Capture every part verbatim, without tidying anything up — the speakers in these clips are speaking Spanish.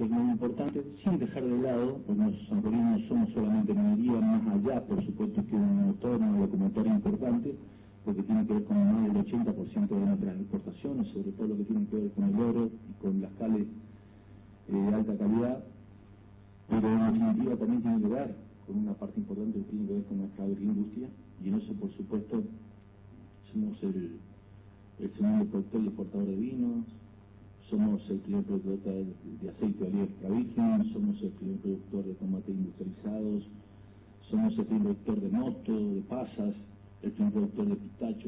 esto es muy importante, sin dejar de lado, porque los sanjuaninos no somos solamente minería, más allá, por supuesto, que un motor, una locomotora importante, porque tiene que ver con más del ochenta por ciento de nuestras exportaciones, sobre todo lo que tiene que ver con el oro y con las cales eh, de alta calidad, pero en definitiva también tiene que ver con una parte importante que tiene que ver con nuestra agroindustria, y en eso, por supuesto, somos el, el segundo productor y exportador de vinos, somos el primer productor de, de aceite de oliva extra virgen, somos el primer productor de tomates industrializados, somos el primer productor de moto, de pasas, el primer productor de pistacho,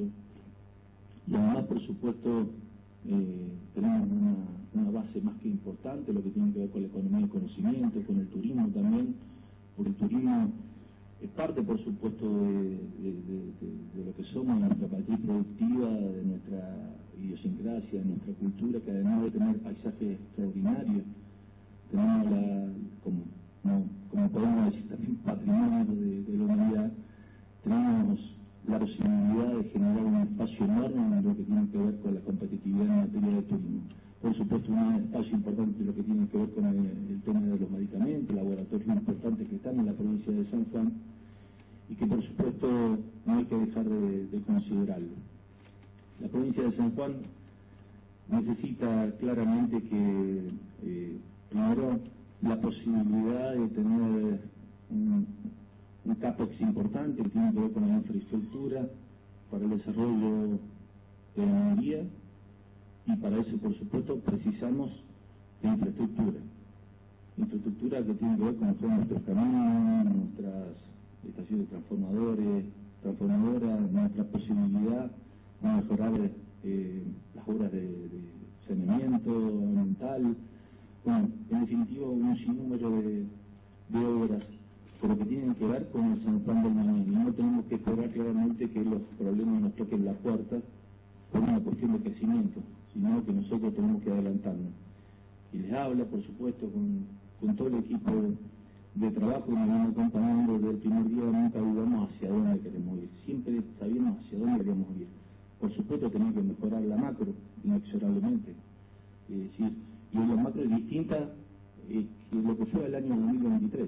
y además, por supuesto, eh, tenemos una, una base más que importante, lo que tiene que ver con la economía del conocimiento, con el turismo también, porque el turismo es parte, por supuesto, de, de, de, de, de lo que somos, de nuestra matriz productiva, de nuestra idiosincrasia, de nuestra cultura, que además de tener paisajes extraordinarios, tenemos la, como, no, como podemos decir también, patrimonio de, de la humanidad, tenemos la posibilidad de generar un espacio enorme en lo que tiene que ver con la competitividad en materia de turismo. Por supuesto, un espacio importante en lo que tiene que ver con el, el tema de los medicamentos, laboratorios importantes que están en la provincia de San Juan, y que por supuesto no hay que dejar de, de considerarlo. La provincia de San Juan necesita claramente que, eh, primero, la posibilidad de tener un, un CAPEX importante que tiene que ver con la infraestructura para el desarrollo de la minería, y para eso, por supuesto, precisamos de infraestructura. Infraestructura que tiene que ver con todos nuestros caminos, nuestras estaciones de transformadores, transformadoras, nuestra posibilidad de mejorar eh, las obras de, de saneamiento ambiental, bueno, en definitiva un sinnúmero de, de obras, pero que tienen que ver con el San Juan del mañana, y no tenemos que esperar claramente que los problemas nos toquen la puerta por una cuestión de crecimiento, sino que nosotros tenemos que adelantarnos. Y les habla, por supuesto, con, con todo el equipo de trabajo que nos viene acompañando desde el primer día, nunca dudamos hacia dónde queremos ir, siempre sabíamos hacia dónde queremos ir. Por supuesto tenemos que mejorar la macro, inexorablemente, es decir, y la macro es distinta eh, que lo que fue el año dos mil veintitrés.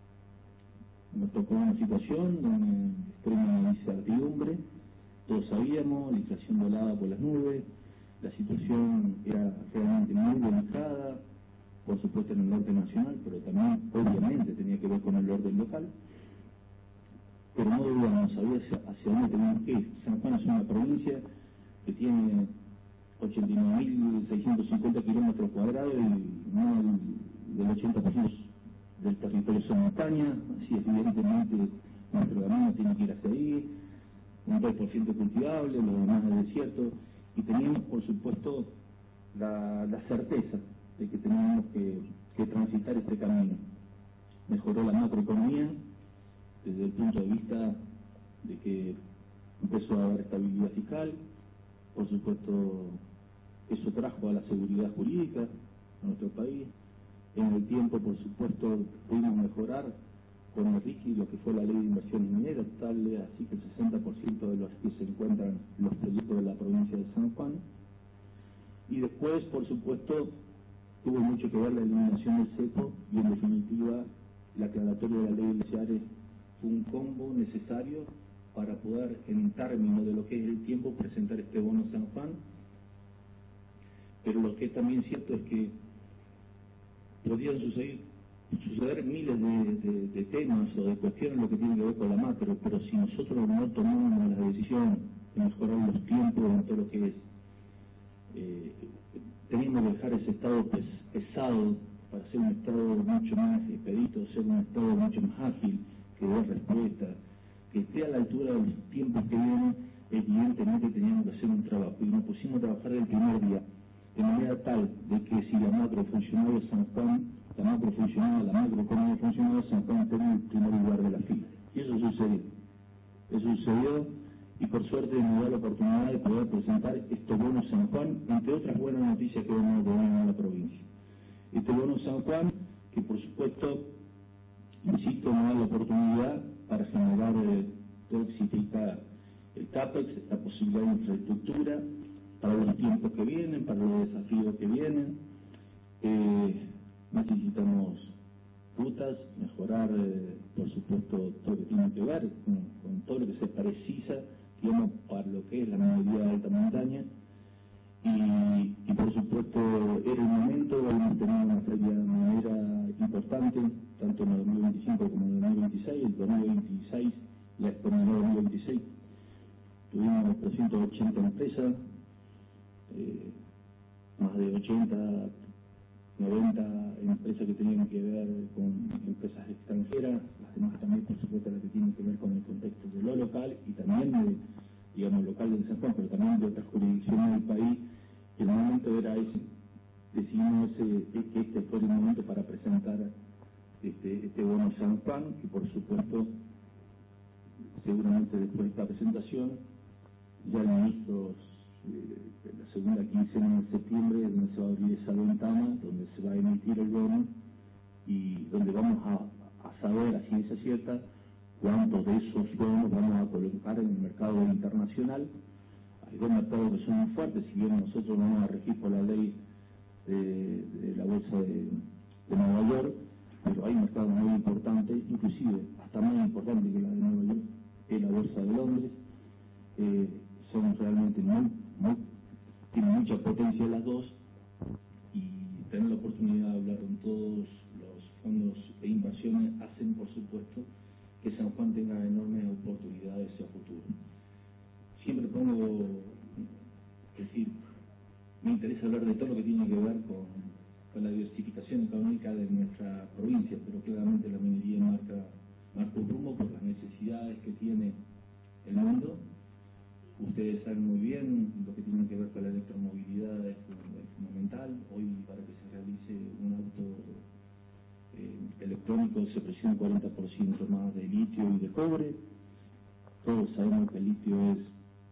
Nos tocó una situación de extrema incertidumbre, todos sabíamos, la inflación volaba por las nubes, la situación era realmente muy delicada, por supuesto en el orden nacional, pero también obviamente tenía que ver con el orden local, pero no dudamos, sabía hacia, hacia dónde teníamos que ir. San Juan es una provincia que tiene ochenta y nueve mil seiscientos cincuenta kilómetros cuadrados y no el, del ochenta por ciento del territorio son montañas, así es, evidentemente nuestro camino tiene que ir hacia ahí, un dos por ciento cultivable, lo demás es desierto, y teníamos, por supuesto, la, la certeza de que teníamos que, que transitar este camino. Mejoró la macroeconomía desde el punto de vista de que empezó a haber estabilidad fiscal, por supuesto eso trajo a la seguridad jurídica a nuestro país. En el tiempo, por supuesto, pudimos mejorar con el RIGI lo que fue la ley de inversiones mineras, tal así que el sesenta por ciento de los que se encuentran los proyectos de la provincia de San Juan. Y después, por supuesto, tuvo mucho que ver la eliminación del cepo y, en definitiva, la aclaratoria de la ley de Ciares fue un combo necesario para poder, en términos de lo que es el tiempo, presentar este bono San Juan. Pero lo que es también cierto es que podían suceder, suceder miles de, de, de temas o de cuestiones lo que tiene que ver con la macro, pero si nosotros no tomamos la decisión de mejorar los tiempos en todo lo que es, eh, tenemos que dejar ese estado pes, pesado para ser un estado mucho más expedito, ser un estado mucho más ágil, que dé respuesta, que esté a la altura de los tiempos que vienen. Evidentemente teníamos que hacer un trabajo y nos pusimos a trabajar el primer día, de manera tal de que si la macro funcionaba de San Juan, la macro funcionaba, la macro economía funcionaba, San Juan tenía el primer lugar de la fila. Y eso sucedió. Eso sucedió y por suerte nos da la oportunidad de poder presentar este bono San Juan, entre otras buenas noticias que vamos a tener en la provincia. Este bono San Juan, que por supuesto, insisto, nos da la oportunidad para generar eh, todo que significa el CAPEX, la posibilidad de infraestructura, para los tiempos que vienen, para los desafíos que vienen. Eh, necesitamos rutas, mejorar, eh, por supuesto, todo lo que tiene que ver con, con todo lo que se precisa, digamos, para lo que es la minería de alta montaña. Y, y por supuesto, era el momento, hemos tenido una feria minera importante, tanto en el dos mil veinticinco como en el dos mil veintiséis. El dos mil veintiséis, la Expo Minera dos mil veintiséis, tuvimos trescientas ochenta empresas, eh, más de ochenta, noventa empresas que tenían que ver con empresas extranjeras, las demás también, por supuesto, las que tienen que ver con el contexto de lo local y también de, digamos, local de San Juan, pero también de otras jurisdicciones del país. El momento era ese, decidimos ese, que este fuera el momento para presentar este, este bono San Juan, y por supuesto, seguramente después de esta presentación, ya el ministro, eh, la segunda quincena de septiembre, donde se va a abrir esa ventana, donde se va a emitir el bono, y donde vamos a, a saber a ciencia cierta cuántos de esos bonos vamos a colocar en el mercado internacional. Hay dos mercados que son muy fuertes, si bien nosotros vamos a regir por la ley de, de la bolsa de, de Nueva York, pero hay mercados muy importantes, inclusive hasta más importantes que la de Nueva York, que es la bolsa de Londres. Eh, son realmente muy, muy, tienen mucha potencia las dos, y tener la oportunidad de hablar con todos los fondos e inversiones hacen, por supuesto, que San Juan tenga enormes oportunidades hacia futuro. Siempre pongo, es decir, me interesa hablar de todo lo que tiene que ver con, con la diversificación económica de nuestra provincia, pero claramente la minería marca, marca un rumbo por las necesidades que tiene el mundo. Ustedes saben muy bien lo que tiene que ver con la electromovilidad, es, es fundamental. Hoy, para que se realice un auto eh, electrónico, se precisa un cuarenta por ciento más de litio y de cobre. Todos sabemos que el litio es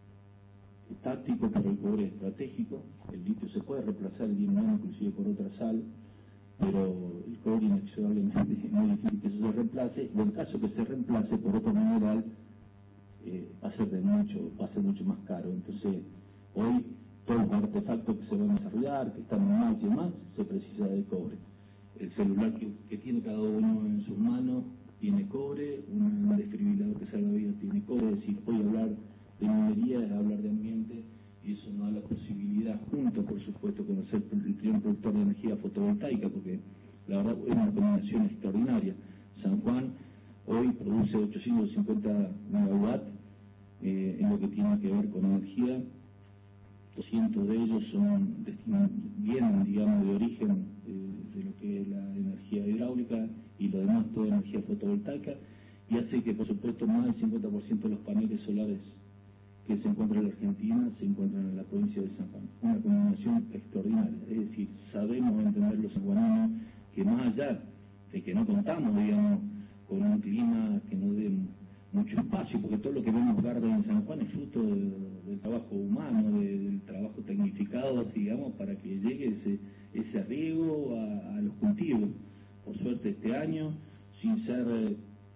táctico, pero el cobre es estratégico. El litio se puede reemplazar el dinero inclusive por otra sal, pero el cobre inexorablemente es muy difícil que eso se reemplace, o en caso que se reemplace por otro mineral, eh, va a ser de mucho, va a ser mucho más caro. Entonces, hoy todos los artefactos que se van a desarrollar, que están en más y demás, se precisa de cobre. El celular que, que tiene cada uno en sus manos tiene cobre, un desfibrilador que salva vidas tiene cobre. Es decir, hoy hablar de minería es hablar de ambiente, y eso nos da la posibilidad, junto por supuesto con ser el primer productor de energía fotovoltaica, porque la verdad es una combinación extraordinaria. San Juan hoy produce ochocientos cincuenta megawatts eh, en lo que tiene que ver con energía. doscientos de ellos son vienen, digamos, de origen eh, de lo que es la energía hidráulica, y lo demás toda energía fotovoltaica, y hace que por supuesto más del cincuenta por ciento de los paneles solares que se encuentran en la Argentina se encuentran en la provincia de San Juan. Una combinación extraordinaria, es decir, sabemos entender los sanjuaninos que más allá de que no contamos, digamos, con un clima que nos dé mucho espacio, porque todo lo que vemos verde en San Juan es fruto de, del trabajo humano, de, del trabajo tecnificado, digamos, para que llegue ese, ese riego a, a los cultivos. Por suerte este año, sin ser, eh,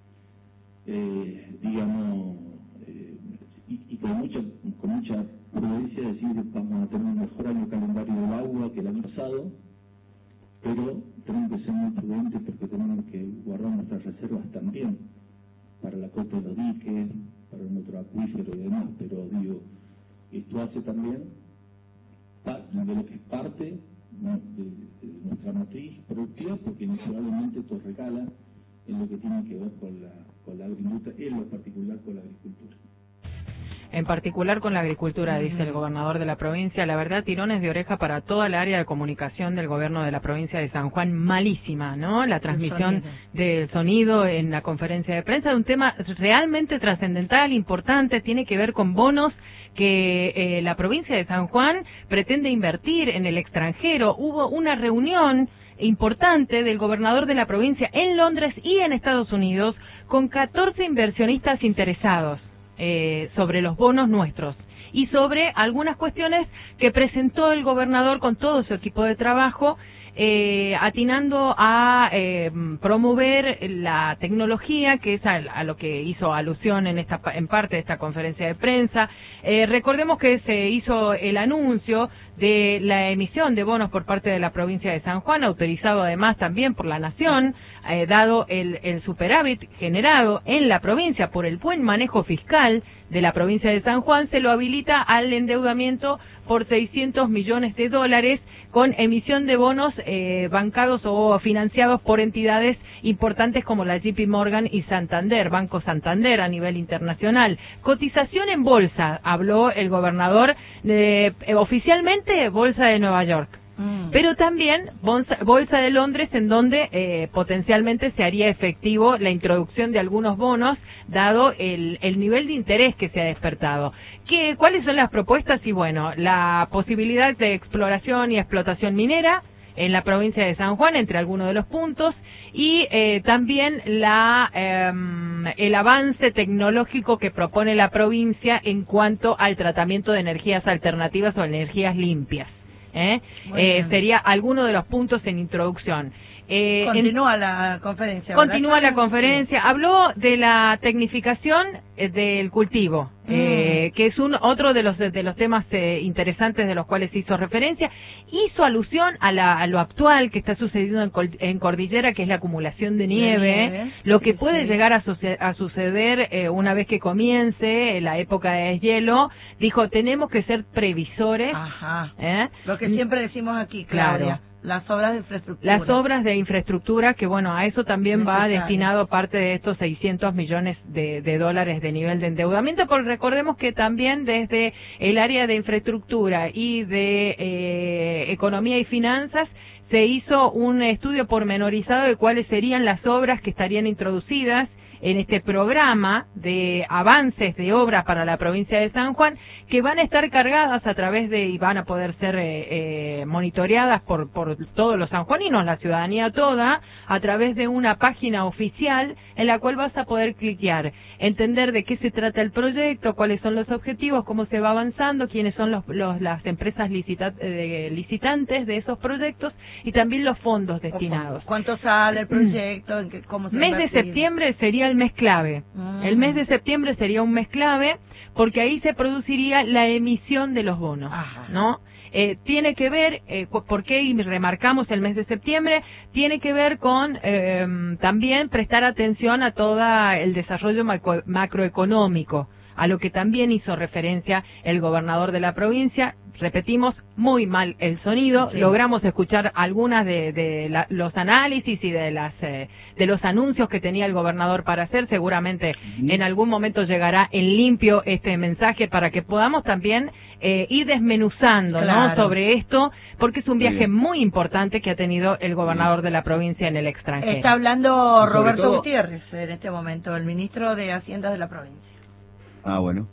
eh, digamos, eh, y, y con mucha con mucha prudencia, decir que vamos a tener un mejor año calendario del agua que el año pasado, pero tenemos que ser muy prudentes porque tenemos que guardar nuestras reservas también para la costa de los diques, para nuestro acuífero y demás. Pero digo, esto hace también de lo que es parte, ¿no?, de, de nuestra matriz productiva, porque naturalmente esto recala en lo que tiene que ver con la, con la agricultura, en lo particular con la agricultura. En particular con la agricultura, dice el gobernador de la provincia. La verdad, tirones de oreja para toda la área de comunicación del gobierno de la provincia de San Juan. Malísima, ¿no? La transmisión del sonido en la conferencia de prensa de un tema realmente trascendental, importante, tiene que ver con bonos que eh, la provincia de San Juan pretende invertir en el extranjero. Hubo una reunión importante del gobernador de la provincia en Londres y en Estados Unidos con catorce inversionistas interesados Eh, sobre los bonos nuestros y sobre algunas cuestiones que presentó el gobernador con todo su equipo de trabajo eh, atinando a eh, promover la tecnología, que es a, a lo que hizo alusión en esta en parte de esta conferencia de prensa. Eh, recordemos que se hizo el anuncio de la emisión de bonos por parte de la provincia de San Juan, autorizado además también por la Nación, eh, dado el, el superávit generado en la provincia por el buen manejo fiscal de la provincia de San Juan, se lo habilita al endeudamiento por seiscientos millones de dólares con emisión de bonos eh, bancados o financiados por entidades importantes como la J P Morgan y Santander, Banco Santander a nivel internacional. Cotización en bolsa, habló el gobernador, eh, oficialmente Bolsa de Nueva York. Mm. Pero también bolsa, bolsa de Londres, en donde eh, potencialmente se haría efectivo la introducción de algunos bonos, dado el, el nivel de interés que se ha despertado. ¿Qué, ¿Cuáles son las propuestas? Y bueno, la posibilidad de exploración y explotación minera en la provincia de San Juan, entre algunos de los puntos, y eh, también la eh, el avance tecnológico que propone la provincia en cuanto al tratamiento de energías alternativas o energías limpias. ¿Eh? Eh, sería alguno de los puntos en introducción. Eh, continúa en, la conferencia. Continúa ¿verdad? la conferencia. Sí. Habló de la tecnificación eh, del cultivo, mm. eh, que es un otro de los de los temas eh, interesantes de los cuales hizo referencia. Hizo alusión a, la, a lo actual que está sucediendo en, en Cordillera, que es la acumulación de nieve, de nieve. lo que sí, puede sí. llegar a, suce a suceder eh, una vez que comience la época de deshielo. Dijo, tenemos que ser previsores. Ajá. ¿eh? Lo que siempre decimos aquí, Claudia. Claro. Las obras de infraestructura. Las obras de infraestructura, que bueno, a eso también Necesario. va destinado parte de estos seiscientos millones de, de dólares de nivel de endeudamiento, porque recordemos que también desde el área de infraestructura y de eh, economía y finanzas se hizo un estudio pormenorizado de cuáles serían las obras que estarían introducidas en este programa de avances de obras para la provincia de San Juan, que van a estar cargadas a través de y van a poder ser eh, eh, monitoreadas por, por todos los sanjuaninos, la ciudadanía toda, a través de una página oficial en la cual vas a poder cliquear, entender de qué se trata el proyecto, cuáles son los objetivos, cómo se va avanzando, quiénes son los, los, las empresas licita, eh, licitantes de esos proyectos y también los fondos destinados. ¿Cuánto sale el proyecto? ¿Cómo se mes de septiembre sería el mes clave. Mm. El mes de septiembre sería un mes clave porque ahí se produciría la emisión de los bonos, Ajá. ¿no? Eh, tiene que ver, eh, ¿por qué remarcamos el mes de septiembre? Tiene que ver con eh, también prestar atención a todo el desarrollo macro, macroeconómico, a lo que también hizo referencia el gobernador de la provincia. Repetimos, muy mal el sonido, sí. logramos escuchar algunas de, de la, los análisis y de las eh, de los anuncios que tenía el gobernador para hacer. Seguramente uh-huh. en algún momento llegará en limpio este mensaje para que podamos también eh, ir desmenuzando claro. ¿no? sobre esto, porque es un viaje sí. muy importante que ha tenido el gobernador de la provincia en el extranjero. Está hablando Roberto todo... Gutiérrez en este momento, el ministro de Hacienda de la provincia. Ah, bueno.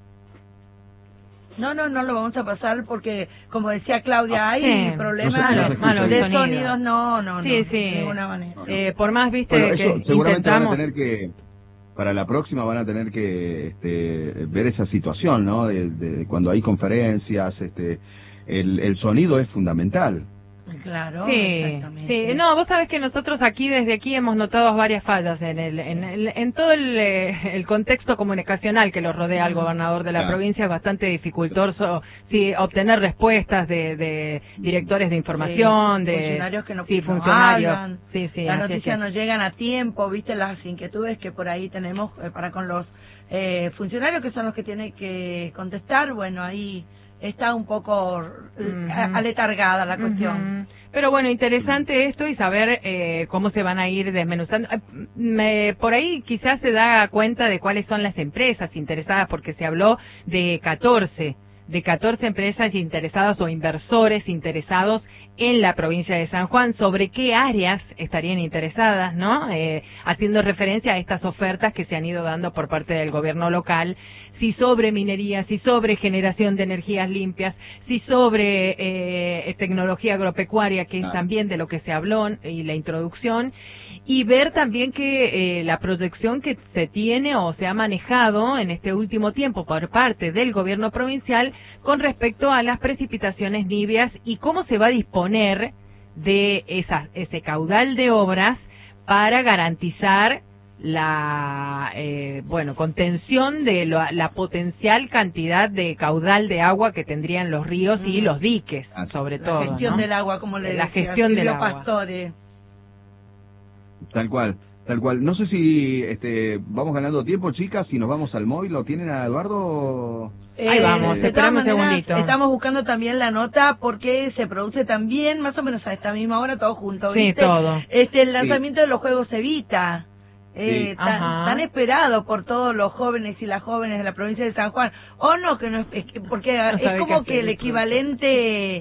No, no, no lo vamos a pasar porque, como decía Claudia, hay sí, problemas no de, malo, de sonido. sonidos, no, no, sí, no, sí. de ninguna manera. No, no. Eh, por más, viste, bueno, eso, que seguramente intentamos... van a tener que, para la próxima van a tener que este, ver esa situación, ¿no? De, de cuando hay conferencias, este, el, el sonido es fundamental. Claro, sí, exactamente. Sí, no, vos sabés que nosotros aquí, desde aquí, hemos notado varias fallas en el, en, el, en todo el, el contexto comunicacional que lo rodea al gobernador de la claro. provincia. Es bastante dificultoso sí, obtener respuestas de, de directores de información, sí, de funcionarios que no, sí, no funcionarios. hablan, sí, sí, las noticias es. no llegan a tiempo, viste las inquietudes que por ahí tenemos eh, para con los eh, funcionarios que son los que tienen que contestar. Bueno, ahí está un poco uh-huh. aletargada la cuestión. Uh-huh. Pero bueno, interesante esto y saber eh, cómo se van a ir desmenuzando. Me, por ahí quizás se da cuenta de cuáles son las empresas interesadas, porque se habló de catorce, de catorce empresas interesadas o inversores interesados en la provincia de San Juan, sobre qué áreas estarían interesadas, ¿no? Eh, haciendo referencia a estas ofertas que se han ido dando por parte del gobierno local, si sobre minería, si sobre generación de energías limpias, si sobre eh, tecnología agropecuaria, que es también de lo que se habló y la introducción, y ver también que eh, la proyección que se tiene o se ha manejado en este último tiempo por parte del gobierno provincial con respecto a las precipitaciones niveas y cómo se va a disponer de esa, ese caudal de obras para garantizar la eh, bueno contención de lo, la potencial cantidad de caudal de agua que tendrían los ríos y los diques, sobre todo. La gestión ¿no? del agua, como le la decía gestión del Silvio agua. Pastore. Tal cual, tal cual. No sé si este, vamos ganando tiempo, chicas, si nos vamos al móvil. ¿Lo tienen a Eduardo? Ahí vamos, de esperamos todas un maneras, segundito. Estamos buscando también la nota porque se produce también, más o menos a esta misma hora, todo junto, Sí, ¿viste? todo. Este, el lanzamiento sí. de los Juegos Evita. Eh, Sí. tan, tan esperado por todos los jóvenes y las jóvenes de la provincia de San Juan, o no, que no es, es que- porque No es como que el el equivalente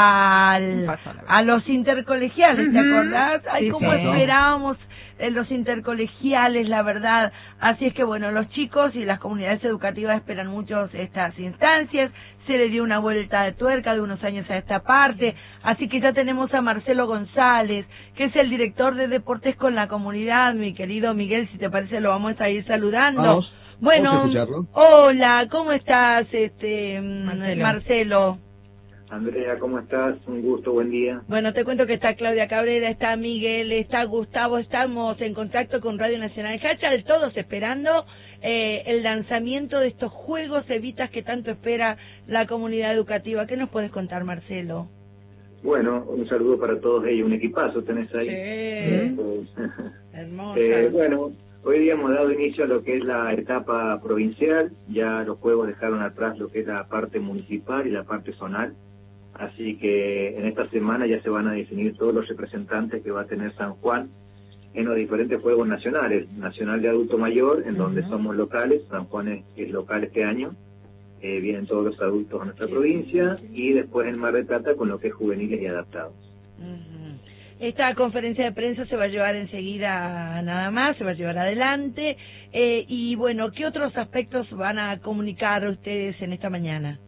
al, a los intercolegiales, ¿te Ujú. acordás? Ay, Sí, cómo sí. esperábamos en los intercolegiales, la verdad. Así es que bueno, los chicos y las comunidades educativas esperan mucho estas instancias. Se le dio una vuelta de tuerca de unos años a esta parte, así que ya tenemos a Marcelo González, que es el director de deportes con la comunidad. Mi querido Miguel, si te parece lo vamos a ir saludando. Vamos, bueno, vamos a escucharlo. hola, ¿cómo estás, este Marcelo? Marcelo? Andrea, ¿cómo estás? Un gusto, buen día. Bueno, te cuento que está Claudia Cabrera, está Miguel, está Gustavo, estamos en contacto con Radio Nacional Hachal, todos esperando eh, el lanzamiento de estos Juegos Evitas que tanto espera la comunidad educativa. ¿Qué nos puedes contar, Marcelo? Bueno, un saludo para todos ellos, un equipazo tenés ahí. Sí, Eh, hermosa. eh, bueno, hoy día hemos dado inicio a lo que es la etapa provincial, ya los Juegos dejaron atrás lo que es la parte municipal y la parte zonal. Así que en esta semana ya se van a definir todos los representantes que va a tener San Juan en los diferentes juegos nacionales. Nacional de Adulto Mayor, en donde Ujú. somos locales, San Juan es, es local este año, eh, vienen todos los adultos a nuestra provincia, y después en Mar del Plata con lo que es juveniles y adaptados. Ujú. Esta conferencia de prensa se va a llevar enseguida nada más, se va a llevar adelante. Eh, y bueno, ¿qué otros aspectos van a comunicar ustedes en esta mañana?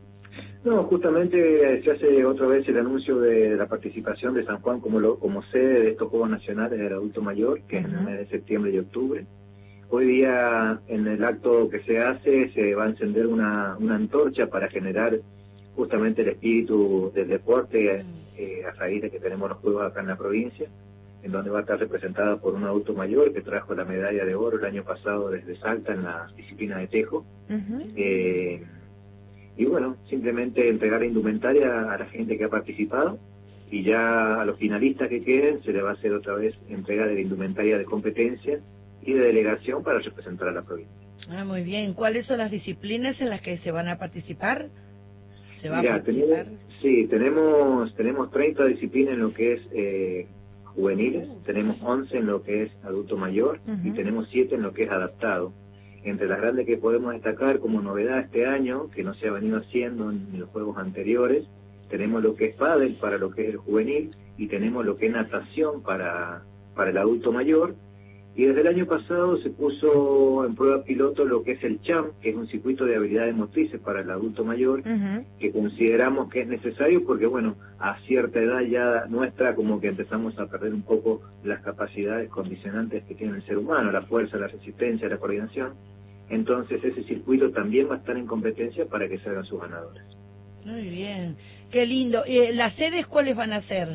No, justamente se hace otra vez el anuncio de la participación de San Juan como lo, como sede de estos Juegos Nacionales del Adulto Mayor, que es en el mes de septiembre y octubre. Hoy día, en el acto que se hace, se va a encender una, una antorcha para generar justamente el espíritu del deporte eh, a raíz de que tenemos los Juegos acá en la provincia, en donde va a estar representada por un adulto mayor que trajo la medalla de oro el año pasado desde Salta en la disciplina de tejo. Ujú. Eh, y bueno, simplemente entregar la indumentaria a la gente que ha participado, y ya a los finalistas que queden se le va a hacer otra vez entrega de la indumentaria de competencia y de delegación para representar a la provincia. Ah, muy bien. ¿Cuáles son las disciplinas en las que se van a participar? ¿Se va Mira, a participar? tenemos, sí, tenemos tenemos treinta disciplinas en lo que es eh, juveniles, tenemos once en lo que es adulto mayor, Ujú. y tenemos siete en lo que es adaptado. Entre las grandes que podemos destacar como novedad este año, que no se ha venido haciendo en los juegos anteriores, tenemos lo que es pádel para lo que es el juvenil, y tenemos lo que es natación para, para el adulto mayor. Y desde el año pasado se puso en prueba piloto lo que es el C H A M, que es un circuito de habilidades motrices para el adulto mayor, Ujú. que consideramos que es necesario porque, bueno, a cierta edad ya nuestra como que empezamos a perder un poco las capacidades condicionantes que tiene el ser humano, la fuerza, la resistencia, la coordinación. Entonces ese circuito también va a estar en competencia para que salgan sus ganadores. Muy bien. Qué lindo. ¿Y las sedes cuáles van a ser?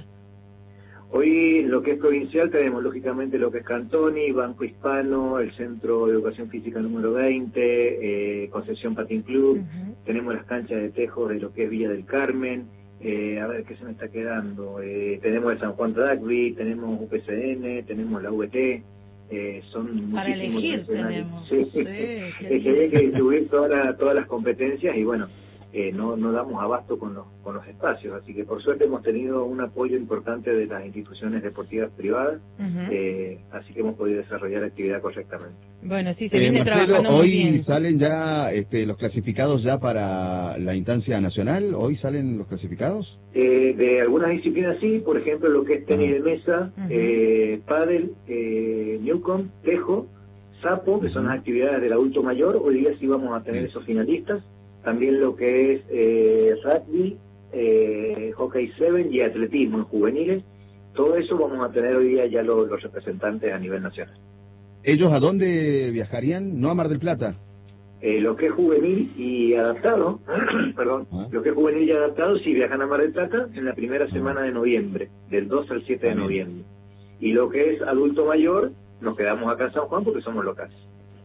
Hoy lo que es provincial tenemos lógicamente lo que es Cantoni, Banco Hispano, el Centro de Educación Física número veinte, eh, Concepción Patín Club, Ujú. tenemos las canchas de tejo de lo que es Villa del Carmen, eh, a ver qué se me está quedando, eh, tenemos el San Juan Rugby, tenemos U P C N, tenemos la V T, eh, son Para muchísimos elegir nacionales. tenemos. Sí, Sí, qué es que hay lindo. que distribuir toda la- todas las competencias y bueno, eh, no, no damos abasto con los, con los espacios, así que por suerte hemos tenido un apoyo importante de las instituciones deportivas privadas, Ujú. eh, así que hemos podido desarrollar la actividad correctamente. Bueno, sí, se Eh, viene Marcelo, trabajando muy hoy bien. salen ya este, los clasificados ya para la instancia nacional. ¿Hoy salen los clasificados? Eh, de algunas disciplinas sí, por ejemplo lo que es tenis de mesa, Ujú. eh, pádel, eh, Newcomb, tejo, sapo, que son las actividades del adulto mayor. Hoy día sí vamos a tener Sí. esos finalistas. También lo que es eh, rugby, eh, hockey seven y atletismo en juveniles. Todo eso vamos a tener hoy día ya los, los representantes a nivel nacional. ¿Ellos a dónde viajarían? No a Mar del Plata. Eh, lo que es juvenil y adaptado, perdón, ¿Ah? lo que es juvenil y adaptado sí viajan a Mar del Plata en la primera semana de noviembre, del dos al siete de noviembre. Y lo que es adulto mayor, nos quedamos acá en San Juan porque somos locales.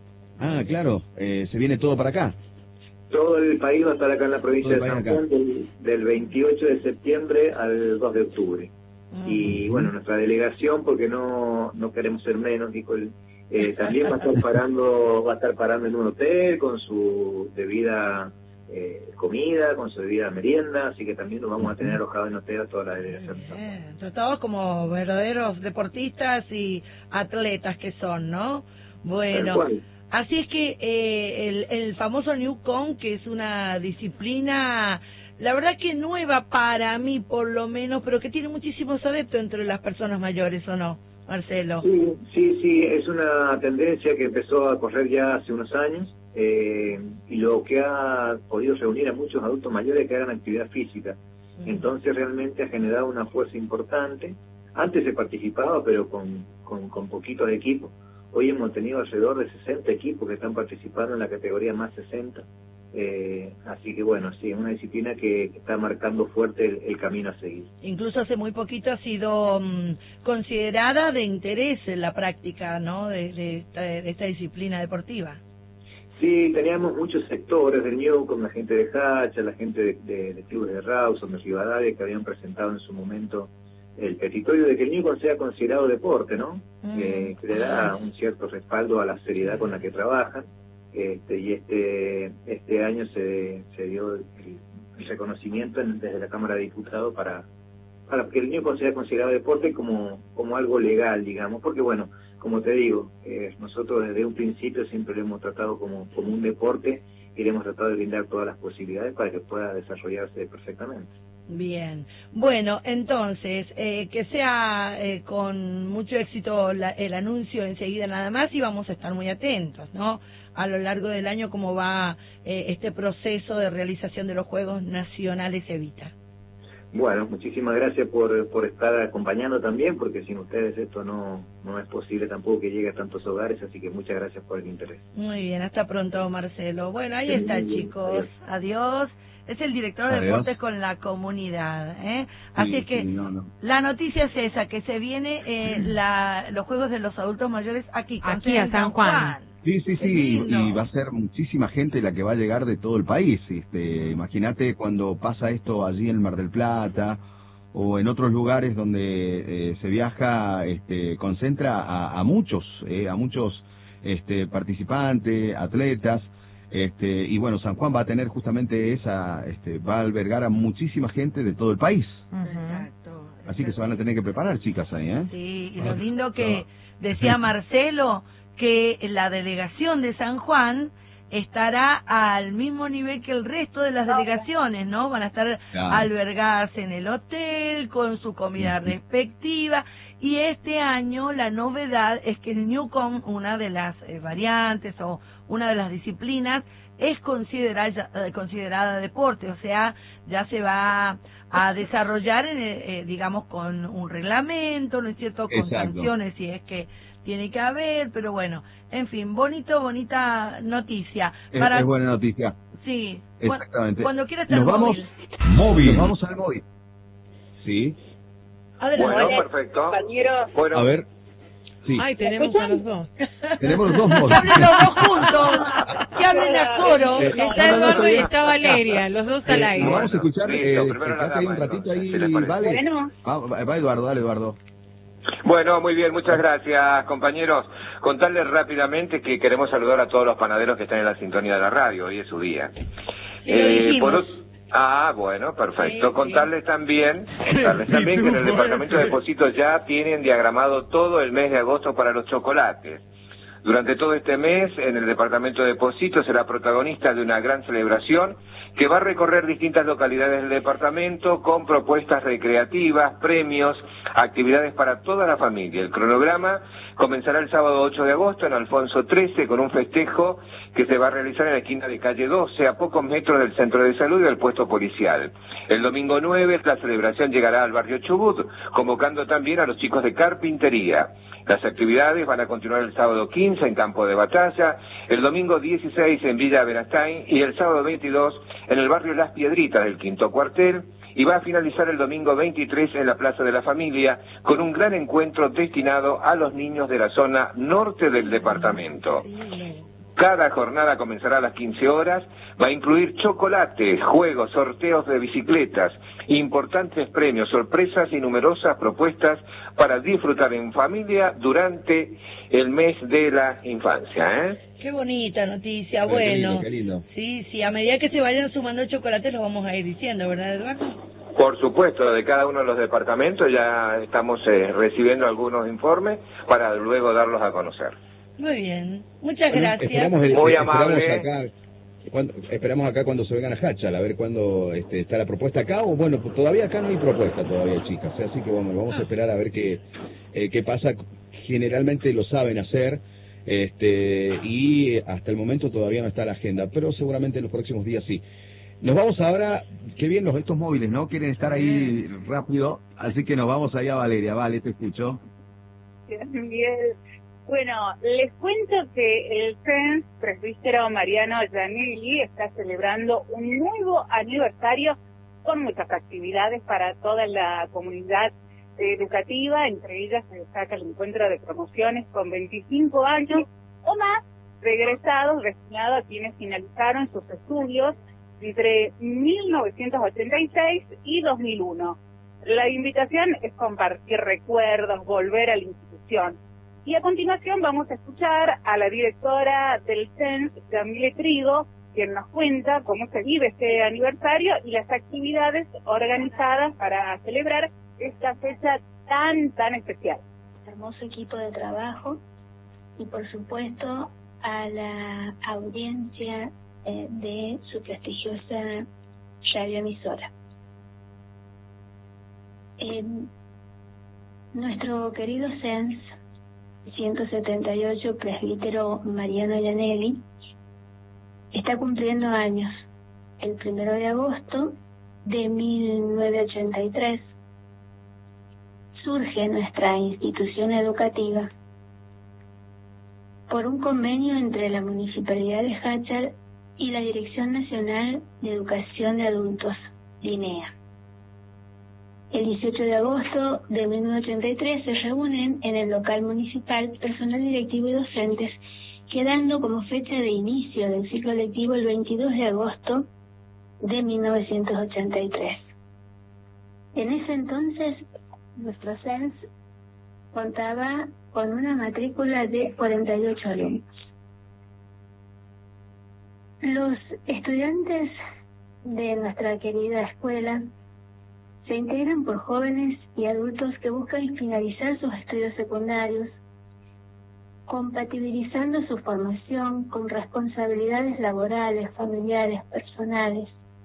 Ah, claro, eh, se viene todo para acá. Todo el país va a estar acá en la provincia de Todo el San país Juan del, del veintiocho de septiembre al dos de octubre. Mm. Y bueno, nuestra delegación, porque no no queremos ser menos, dijo el, eh, también va a estar parando va a estar parando en un hotel con su debida eh, comida, con su debida merienda, así que también nos vamos a tener alojados en hotel a toda la delegación. Bien, tratados como verdaderos deportistas y atletas que son, ¿no? Bueno, así es que eh, el, el famoso Newcom, que es una disciplina, la verdad que nueva para mí por lo menos, pero que tiene muchísimos adeptos entre las personas mayores, ¿o no, Marcelo? Sí, sí, sí, es una tendencia que empezó a correr ya hace unos años eh, y lo que ha podido reunir a muchos adultos mayores que hagan actividad física. Entonces realmente ha generado una fuerza importante. Antes se participaba, pero con, con, con poquitos equipos. Hoy hemos tenido alrededor de sesenta equipos que están participando en la categoría más sesenta. Eh, así que bueno, sí, es una disciplina que, que está marcando fuerte el, el camino a seguir. Incluso hace muy poquito ha sido um, considerada de interés en la práctica, ¿no?, de, de, esta, de esta disciplina deportiva. Sí, teníamos muchos sectores del Newcom, la gente de Hacha, la gente de, de, de clubes de Rawson, de Rivadavia, que habían presentado en su momento el petitorio de que el Newcom sea considerado deporte, ¿no? Mm. Eh, que le da un cierto respaldo a la seriedad con la que trabajan. Este, y este este año se, se dio el, el reconocimiento en, desde la Cámara de Diputados para para que el Newcom sea considerado deporte como como algo legal, digamos, porque bueno, como te digo, eh, nosotros desde un principio siempre lo hemos tratado como como un deporte y le hemos tratado de brindar todas las posibilidades para que pueda desarrollarse perfectamente. Bien, bueno, entonces, eh, que sea eh, con mucho éxito la, el anuncio enseguida nada más, y vamos a estar muy atentos, ¿no?, a lo largo del año cómo va eh, este proceso de realización de los Juegos Nacionales Evita. Bueno, muchísimas gracias por, por estar acompañando también, porque sin ustedes esto no, no es posible tampoco que llegue a tantos hogares, así que muchas gracias por el interés. Muy bien, hasta pronto, Marcelo. Bueno, ahí sí, está, chicos. Adiós. Adiós. Es el director de Adiós. Deportes con la comunidad, ¿eh? Así Sí, es que sí, no, no. la noticia es esa, que se viene eh, la, los Juegos de los Adultos Mayores aquí, aquí a San Juan. Juan. Sí, sí, sí, y va a ser muchísima gente la que va a llegar de todo el país. Este, imagínate cuando pasa esto allí en Mar del Plata o en otros lugares donde eh, se viaja, este, concentra a, a muchos, eh, a muchos este, participantes, atletas. Este, y bueno, San Juan va a tener justamente esa, este, va a albergar a muchísima gente de todo el país. Uh-huh. Exacto. Así que se van a tener que preparar, chicas, ahí, ¿eh? Sí, y lo lindo que decía Marcelo, que la delegación de San Juan estará al mismo nivel que el resto de las delegaciones, ¿no? Van a estar claro. albergadas en el hotel, con su comida uh-huh. respectiva. Y este año la novedad es que el Newcom, una de las eh, variantes o una de las disciplinas, es considerada, eh, considerada deporte, o sea, ya se va a desarrollar, en, eh, digamos, con un reglamento, ¿no es cierto?, con Exacto. sanciones si es que tiene que haber, pero bueno, en fin, bonito, bonita noticia. Es, Para... es buena noticia. Sí, exactamente. Cuando quiera estar Nos vamos móvil. móvil. Nos vamos al móvil. Sí. Adelante. Bueno, perfecto. Compañeros. Bueno, a ver. Sí. Ay, tenemos a los dos. Tenemos los dos móviles. Que hablen los dos juntos, que hablen a coro. Sí. Está No, no, no, Eduardo y está está Valeria, los dos al Eh, aire. nos vamos a escuchar, Listo, eh, primero la quedate ahí un dama, ratito entonces, ahí, ¿qué le parece? vale. Bueno. Ah, va Eduardo, dale Eduardo. Bueno, muy bien, muchas gracias, compañeros. Contarles rápidamente que queremos saludar a todos los panaderos que están en la sintonía de la radio, hoy es su día. Sí, lo dijimos. por, ah, bueno, perfecto. Sí, contarles sí. también, contarles también que en el departamento de Depósitos ya tienen diagramado todo el mes de agosto para los chocolates. Durante todo este mes, en el departamento de Depósitos será protagonista de una gran celebración que va a recorrer distintas localidades del departamento con propuestas recreativas, premios, actividades para toda la familia. El cronograma comenzará el sábado ocho de agosto en Alfonso trece con un festejo que se va a realizar en la esquina de calle doce, a pocos metros del centro de salud y del puesto policial. El domingo nueve la celebración llegará al barrio Chubut, convocando también a los chicos de carpintería. Las actividades van a continuar el sábado quince en Campo de Batalla, el domingo dieciséis en Villa Benastain y el sábado veintidós en el barrio Las Piedritas del Quinto Cuartel, y va a finalizar el domingo veintitrés en la Plaza de la Familia con un gran encuentro destinado a los niños de la zona norte del departamento. Cada jornada comenzará a las quince horas, va a incluir chocolates, juegos, sorteos de bicicletas, importantes premios, sorpresas y numerosas propuestas para disfrutar en familia durante el mes de la infancia, ¿eh? Qué bonita noticia, Qué bueno. lindo, qué lindo. Sí, sí, a medida que se vayan sumando chocolates los vamos a ir diciendo, ¿verdad, Eduardo? Por supuesto, de cada uno de los departamentos ya estamos eh, recibiendo algunos informes para luego darlos a conocer. Muy bien, muchas Bueno, gracias. esperamos el- Muy esperamos amable. acá, cuando, esperamos acá cuando se vengan a Hachal, a ver cuándo este, está la propuesta acá, o bueno, pues todavía acá no hay propuesta todavía, chicas, ¿eh? Así que bueno, vamos a esperar a ver qué, eh, qué pasa. Generalmente lo saben hacer, este y hasta el momento todavía no está la agenda, pero seguramente en los próximos días sí. Nos vamos ahora, qué bien los estos móviles, ¿no? Quieren estar ahí rápido, así que nos vamos ahí a Valeria. Vale, te escucho. Bien. Bueno, les cuento que el C E N S Presbítero Mariano Gianelli está celebrando un nuevo aniversario con muchas actividades para toda la comunidad educativa. Entre ellas se destaca el encuentro de promociones con veinticinco años o más de egresados destinados a quienes finalizaron sus estudios entre mil novecientos ochenta y seis y dos mil uno. La invitación es compartir recuerdos, volver a la institución. Y a continuación vamos a escuchar a la directora del C E N S, Yamile Trigo, quien nos cuenta cómo se vive este aniversario y las actividades organizadas para celebrar esta fecha tan, tan especial. Hermoso equipo de trabajo y por supuesto a la audiencia eh, de su prestigiosa radioemisora. Eh, nuestro querido C E N S ciento setenta y ocho, presbítero Mariano Gianelli, está cumpliendo años. El primero de agosto de mil novecientos ochenta y tres surge nuestra institución educativa por un convenio entre la Municipalidad de Hachal y la Dirección Nacional de Educación de Adultos, DINEA. El dieciocho de agosto de mil novecientos ochenta y tres se reúnen en el local municipal personal directivo y docentes, quedando como fecha de inicio del ciclo lectivo el veintidós de agosto de mil novecientos ochenta y tres. En ese entonces, nuestro C E N S contaba con una matrícula de cuarenta y ocho alumnos. Los estudiantes de nuestra querida escuela se integran por jóvenes y adultos que buscan finalizar sus estudios secundarios, compatibilizando su formación con responsabilidades laborales, familiares, personales.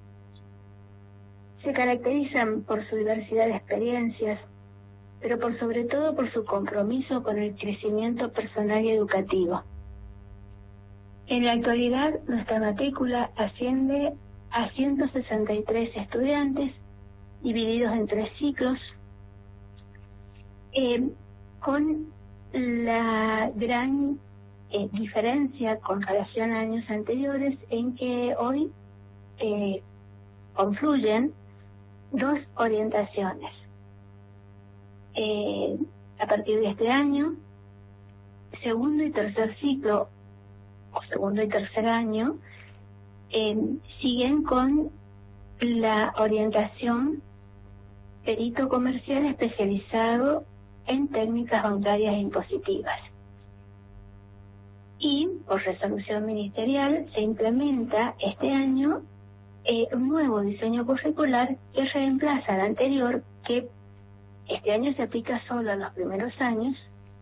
Se caracterizan por su diversidad de experiencias, pero por sobre todo por su compromiso con el crecimiento personal y educativo. En la actualidad, nuestra matrícula asciende a ciento sesenta y tres estudiantes, divididos en tres ciclos, eh, con la gran eh, diferencia con relación a años anteriores en que hoy eh, confluyen dos orientaciones. Eh, a partir de este año, segundo y tercer ciclo, o segundo y tercer año, eh, siguen con la orientación perito comercial especializado en técnicas bancarias e impositivas. Y, por resolución ministerial, se implementa este año eh, un nuevo diseño curricular que reemplaza al anterior, que este año se aplica solo a los primeros años,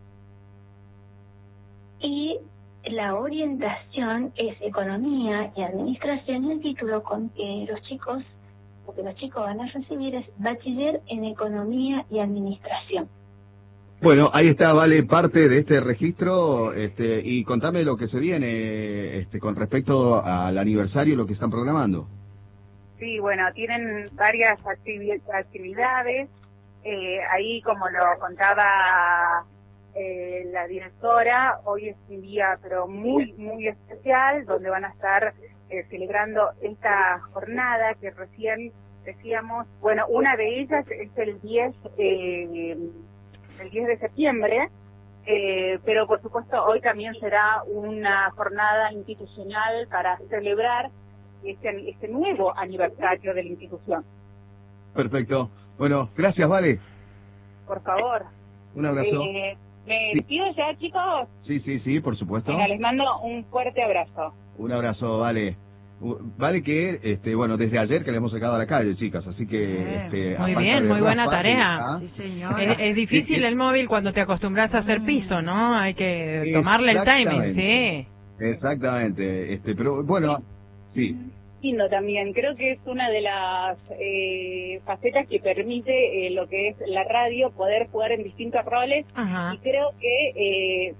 y la orientación es economía y administración, y el título con que los chicos, lo que los chicos van a recibir es bachiller en economía y administración. Bueno, ahí está, Vale, parte de este registro, este, y contame lo que se viene este, con respecto al aniversario, lo que están programando. Sí, bueno, tienen varias activi- actividades, eh, ahí como lo contaba eh, la directora. Hoy es un día pero muy, muy especial, donde van a estar eh, celebrando esta jornada que recién decíamos. Bueno, una de ellas es el diez, eh, el diez de septiembre, eh, pero por supuesto hoy también será una jornada institucional para celebrar este, este nuevo aniversario de la institución. Perfecto. Bueno, gracias, Vale. Por favor. Un abrazo. Eh, ¿Me despido ya, chicos? Sí, sí, sí, por supuesto. Venga, les mando un fuerte abrazo. Un abrazo, Vale. Vale que, este, bueno, desde ayer que le hemos sacado a la calle, chicas, así que... Este, muy bien, muy buena tarea. Sí, señor. Es, es difícil el móvil cuando te acostumbras a hacer piso, ¿no? Hay que tomarle el timing, sí. Exactamente, este, pero bueno, sí. Lindo también, creo que es una de las eh, facetas que permite eh, lo que es la radio, poder jugar en distintos roles. Ajá. Y creo que eh,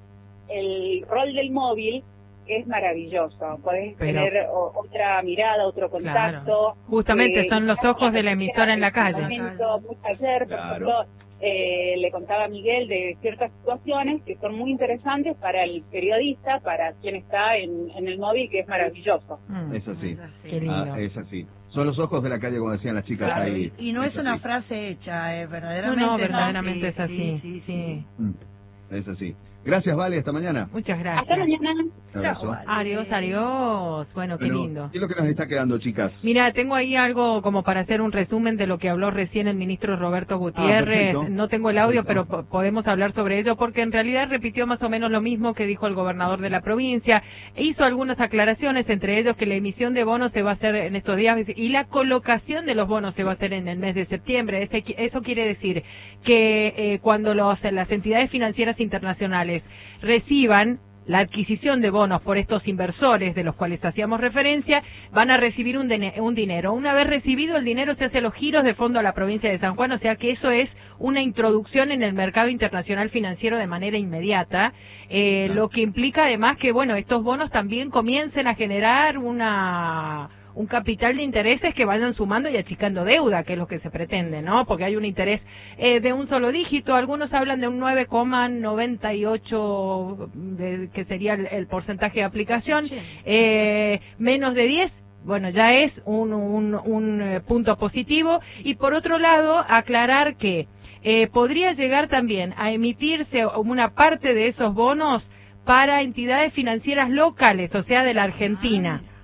el rol del móvil es maravilloso, podés Pero, tener o, otra mirada, otro contacto. Claro. Justamente eh, son los ojos de la emisora en la calle. Momento, muy ayer, por ejemplo, eh, le contaba a Miguel de ciertas situaciones que son muy interesantes para el periodista, para quien está en, en el móvil, que es maravilloso. Mm. Es así, Qué lindo. Ah, es así. Son los ojos de la calle, como decían las chicas claro, ahí. Y no es, es una así. frase hecha, eh, verdaderamente. No, no, verdaderamente no, es así. Sí, sí, sí. sí. Mm. Es así. Gracias, Vale, hasta mañana. Muchas gracias. Hasta mañana. Chao, vale. Adiós, adiós. Bueno, qué bueno, lindo. ¿Qué es lo que nos está quedando, chicas? Mira, tengo ahí algo como para hacer un resumen de lo que habló recién el ministro Roberto Gutiérrez. Ah, no tengo el audio, perfecto, pero podemos hablar sobre ello, porque en realidad repitió más o menos lo mismo que dijo el gobernador de la provincia. Hizo algunas aclaraciones, entre ellos que la emisión de bonos se va a hacer en estos días y la colocación de los bonos se va a hacer en el mes de septiembre. Ese, eso quiere decir que eh, cuando los, las entidades financieras internacionales reciban la adquisición de bonos por estos inversores de los cuales hacíamos referencia, van a recibir un, un dinero. Una vez recibido el dinero, se hace los giros de fondo a la provincia de San Juan, o sea que eso es una introducción en el mercado internacional financiero de manera inmediata, eh, lo que implica además que, bueno, estos bonos también comiencen a generar una... un capital de intereses que vayan sumando y achicando deuda, que es lo que se pretende, ¿no? Porque hay un interés eh, de un solo dígito, algunos hablan de un nueve coma noventa y ocho, de, que sería el, el porcentaje de aplicación, sí. eh, menos de diez, bueno, ya es un, un, un punto positivo, y por otro lado, aclarar que eh, podría llegar también a emitirse una parte de esos bonos para entidades financieras locales, o sea, de la Argentina. Ah.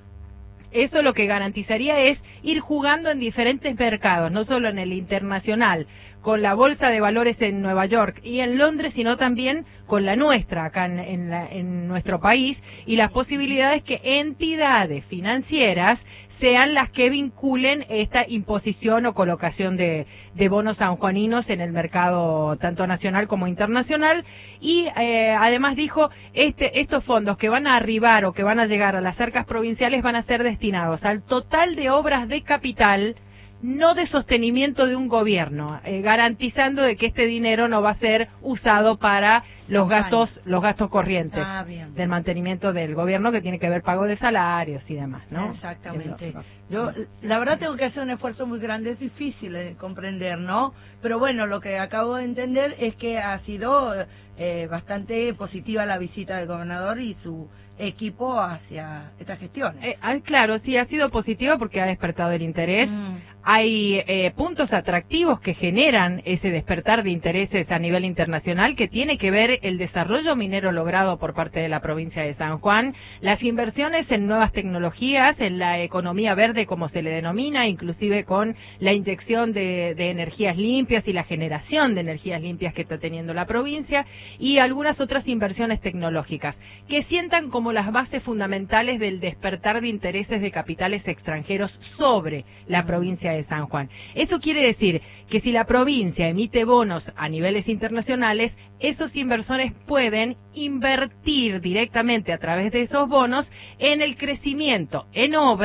Eso lo que garantizaría es ir jugando en diferentes mercados, no solo en el internacional, con la bolsa de valores en Nueva York y en Londres, sino también con la nuestra, acá en, en, la, en nuestro país, y las posibilidades que entidades financieras sean las que vinculen esta imposición o colocación de, de bonos sanjuaninos en el mercado tanto nacional como internacional. Y eh, además dijo, este, estos fondos que van a arribar o que van a llegar a las arcas provinciales van a ser destinados al total de obras de capital, no de sostenimiento de un gobierno, eh, garantizando de que este dinero no va a ser usado para los gastos los gastos corrientes ah, del mantenimiento del gobierno, que tiene que ver pago de salarios y demás, ¿no? Exactamente. Eso. Yo, la verdad, tengo que hacer un esfuerzo muy grande, es difícil de comprender, ¿no? Pero bueno, lo que acabo de entender es que ha sido eh, bastante positiva la visita del gobernador y su equipo hacia esta gestión. Eh, claro, sí, ha sido positiva porque ha despertado el interés. Mm. Hay eh, puntos atractivos que generan ese despertar de intereses a nivel internacional, que tiene que ver el desarrollo minero logrado por parte de la provincia de San Juan, las inversiones en nuevas tecnologías, en la economía verde, como se le denomina, inclusive con la inyección de, de energías limpias y la generación de energías limpias que está teniendo la provincia, y algunas otras inversiones tecnológicas que sientan como las bases fundamentales del despertar de intereses de capitales extranjeros sobre la provincia de San Juan. Eso quiere decir que si la provincia emite bonos a niveles internacionales, esos inversores pueden invertir directamente a través de esos bonos en el crecimiento, en obras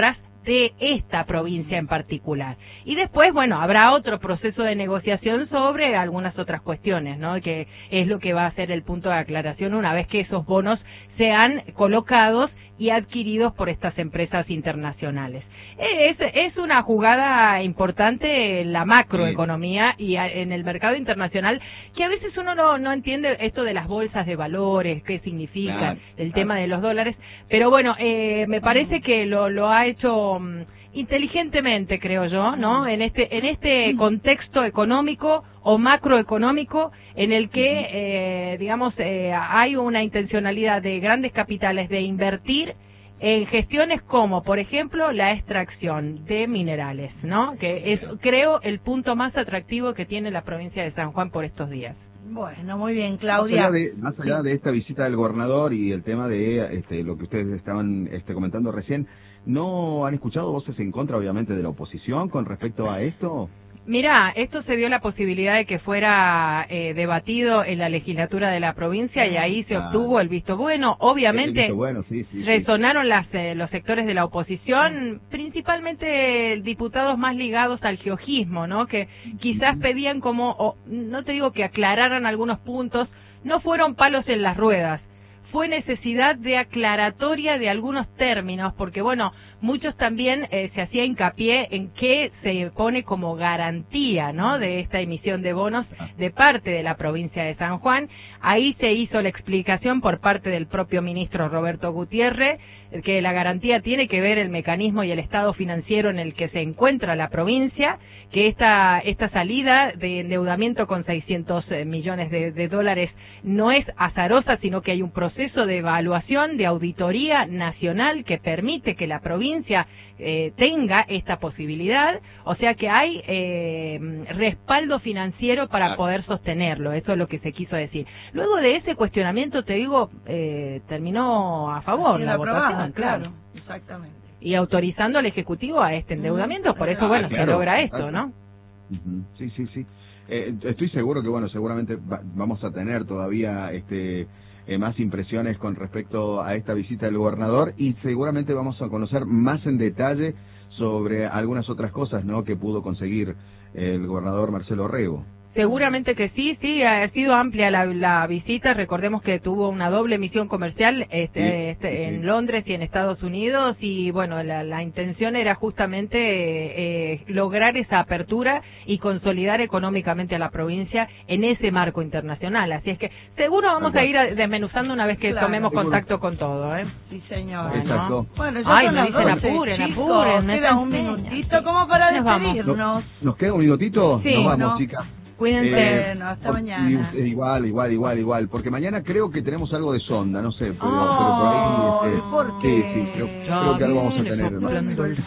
de esta provincia en particular. Y después, bueno, habrá otro proceso de negociación sobre algunas otras cuestiones, ¿no? Que es lo que va a ser el punto de aclaración una vez que esos bonos sean colocados y adquiridos por estas empresas internacionales. Es, es una jugada importante en la macroeconomía y a, en el mercado internacional, que a veces uno no, no entiende esto de las bolsas de valores, qué significa, claro, el claro. tema de los dólares, pero bueno, eh, me parece que lo, lo ha hecho um, inteligentemente, creo yo, ¿no? En este, en este contexto económico o macroeconómico en el que, eh, digamos, eh, hay una intencionalidad de grandes capitales de invertir en gestiones como, por ejemplo, la extracción de minerales, ¿no? Que es, creo, el punto más atractivo que tiene la provincia de San Juan por estos días. Bueno, muy bien, Claudia. Más allá de, más allá de esta visita del gobernador y el tema de este, lo que ustedes estaban este, comentando recién, ¿no han escuchado voces en contra, obviamente, de la oposición con respecto a esto? Mira, esto se dio la posibilidad de que fuera eh, debatido en la legislatura de la provincia y ahí se obtuvo el visto bueno. Obviamente visto bueno, sí, sí, resonaron sí. Las, eh, los sectores de la oposición, principalmente diputados más ligados al geojismo, ¿no? Que quizás pedían como, o, no te digo que aclararan algunos puntos, no fueron palos en las ruedas. Fue necesidad de aclaratoria de algunos términos, porque bueno, muchos también eh, se hacía hincapié en qué se pone como garantía, ¿no?, de esta emisión de bonos de parte de la provincia de San Juan. Ahí se hizo la explicación por parte del propio ministro Roberto Gutiérrez, que la garantía tiene que ver el mecanismo y el estado financiero en el que se encuentra la provincia, que esta esta salida de endeudamiento con seiscientos millones de, de dólares no es azarosa, sino que hay un proceso de evaluación, de auditoría nacional que permite que la provincia eh, tenga esta posibilidad, o sea que hay eh, respaldo financiero para claro. poder sostenerlo, eso es lo que se quiso decir. Luego de ese cuestionamiento, te digo, eh, terminó a favor la votación, claro. claro, exactamente. Y autorizando al Ejecutivo a este endeudamiento, por eso, bueno, ah, claro, se logra esto, claro. ¿no? Uh-huh. Sí, sí, sí. Eh, estoy seguro que, bueno, seguramente va, vamos a tener todavía este eh, más impresiones con respecto a esta visita del gobernador y seguramente vamos a conocer más en detalle sobre algunas otras cosas, ¿no?, que pudo conseguir el gobernador Marcelo Rego. Seguramente que sí, sí, ha sido amplia la, la visita. Recordemos que tuvo una doble misión comercial este, sí, este, sí, en sí. Londres y en Estados Unidos y bueno, la, la intención era justamente eh, lograr esa apertura y consolidar económicamente a la provincia en ese marco internacional. Así es que seguro vamos okay. a ir desmenuzando una vez que claro, tomemos seguro. contacto con todo, ¿eh? Sí, señor. Exacto. Bueno, ya Ay, me dicen apuren, apuren. Queda un minutito como para despedirnos. ¿Nos, ¿Nos queda un minutito? Sí, nos vamos, no. chicas. Cuídense, eh, no, hasta por, mañana. Y, igual, igual, igual, igual, porque mañana creo que tenemos algo de sonda, no sé, pero, oh, pero por ahí... Este, ¿por qué? Sí, sí, creo, creo que algo vamos a tener. El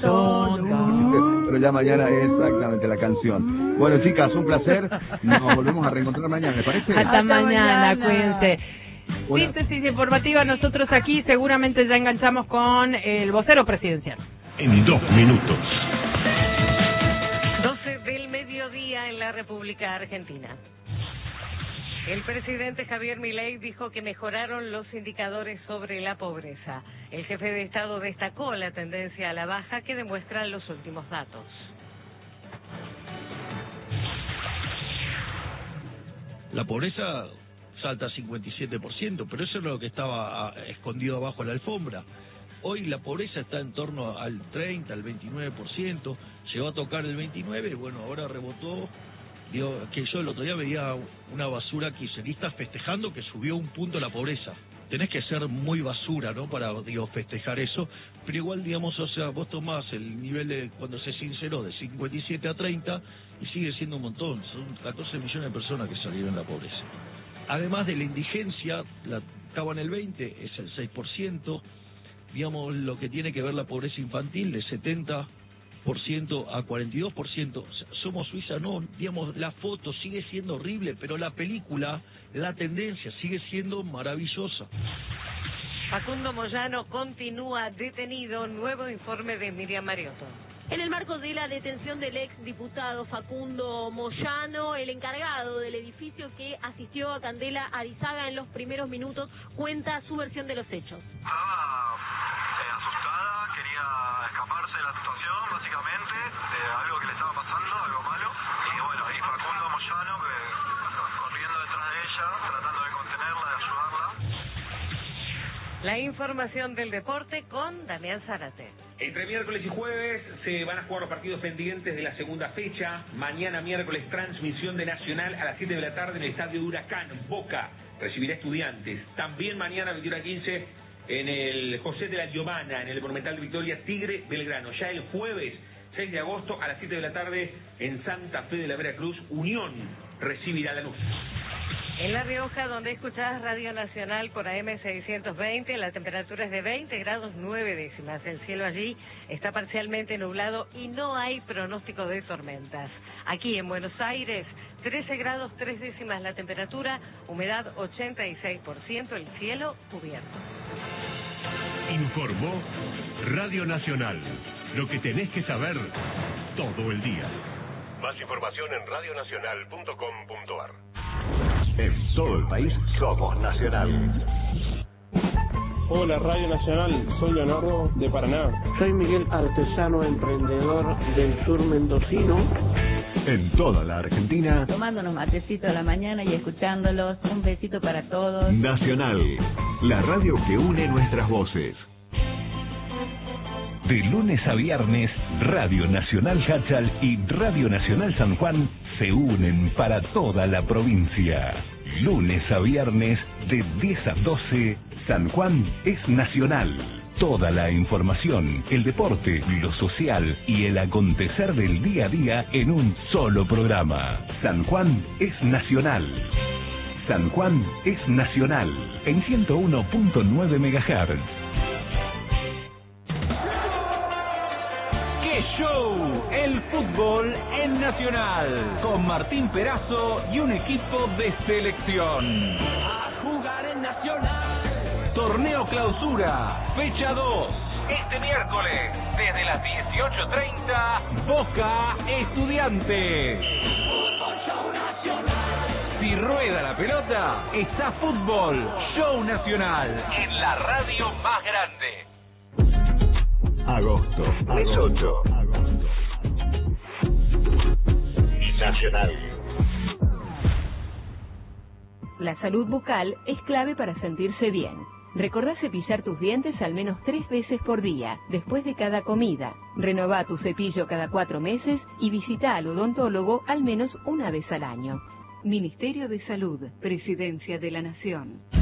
sol, pero ya mañana es exactamente la canción. Bueno, chicas, un placer, nos volvemos a reencontrar mañana, ¿les parece? Hasta, hasta mañana, mañana, cuídense. Bueno. Síntesis informativa, nosotros aquí seguramente ya enganchamos con el vocero presidencial. En dos minutos. Mediodía en la República Argentina. El presidente Javier Milei dijo que mejoraron los indicadores sobre la pobreza. El jefe de Estado destacó la tendencia a la baja que demuestran los últimos datos. La pobreza salta a cincuenta y siete por ciento, pero eso es lo que estaba escondido abajo de la alfombra. Hoy la pobreza está en torno al treinta, al veintinueve por ciento, llegó a tocar el veintinueve, bueno, ahora rebotó. Digo, que yo el otro día veía una basura kirchnerista festejando que subió un punto la pobreza. Tenés que ser muy basura, ¿no?, para, digo, festejar eso, pero igual, digamos, o sea, vos tomás el nivel de cuando se sinceró de cincuenta y siete a treinta y sigue siendo un montón, son catorce millones de personas que salieron de la pobreza. Además de la indigencia, la estaba en el veinte, es el seis por ciento, digamos, lo que tiene que ver la pobreza infantil de setenta por ciento a cuarenta y dos por ciento. Somos Suiza, no, digamos, la foto sigue siendo horrible, pero la película, la tendencia sigue siendo maravillosa. Facundo Moyano continúa detenido, nuevo informe de Miriam Mariotto. En el marco de la detención del ex diputado Facundo Moyano, el encargado del edificio que asistió a Candela Arizaga en los primeros minutos, cuenta su versión de los hechos. Estaba eh, asustada, quería escaparse de la situación. le estaba pasando, algo malo. Y bueno, ahí Facundo Moyano, que, corriendo detrás de ella, tratando de contenerla, de ayudarla. La información del deporte con Damián Zárate. Entre miércoles y jueves se van a jugar los partidos pendientes de la segunda fecha. Mañana miércoles transmisión de Nacional a las siete de la tarde en el estadio de Huracán. Boca recibirá Estudiantes. También mañana veintiuno a quince en el José de la Giovana, en el Monumental de Victoria, Tigre Belgrano. Ya el jueves seis de agosto a las siete de la tarde en Santa Fe de la Veracruz, Unión recibirá a Lanús. En La Rioja, donde escuchás Radio Nacional por A M seiscientos veinte, la temperatura es de veinte grados nueve décimas. El cielo allí está parcialmente nublado y no hay pronóstico de tormentas. Aquí en Buenos Aires, trece grados tres décimas la temperatura, humedad ochenta y seis por ciento, el cielo cubierto. Informó Radio Nacional. Lo que tenés que saber todo el día. Más información en radio nacional punto com punto a r. En todo el país somos Nacional. Hola Radio Nacional, soy Leonardo de Paraná. Soy Miguel, artesano emprendedor del sur mendocino. En toda la Argentina, tomando unos matecitos a la mañana y escuchándolos. Un besito para todos. Nacional, la radio que une nuestras voces. De lunes a viernes, Radio Nacional Hachal y Radio Nacional San Juan se unen para toda la provincia. Lunes a viernes, de diez a doce, San Juan es Nacional. Toda la información, el deporte, lo social y el acontecer del día a día en un solo programa. San Juan es Nacional. San Juan es Nacional, en ciento uno punto nueve megahertz. Show, el fútbol en Nacional, con Martín Perazo y un equipo de selección. A jugar en Nacional. Torneo Clausura, fecha dos. Este miércoles, desde las dieciocho treinta, Boca Estudiantes. Fútbol Show Nacional. Si rueda la pelota, está Fútbol Show Nacional, en la radio más grande. Agosto, mes ocho. Nacional. La salud bucal es clave para sentirse bien. Recordá cepillar tus dientes al menos tres veces por día, después de cada comida. Renová tu cepillo cada cuatro meses y visita al odontólogo al menos una vez al año. Ministerio de Salud, Presidencia de la Nación.